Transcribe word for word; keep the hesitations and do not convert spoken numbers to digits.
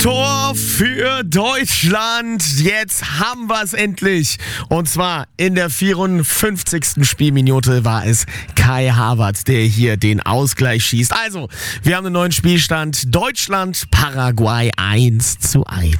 Tor für Deutschland. Jetzt haben wir es endlich. Und zwar in der vierundfünfzigsten Spielminute war es Kai Havertz, der hier den Ausgleich schießt. Also, wir haben einen neuen Spielstand. Deutschland, Paraguay eins zu eins.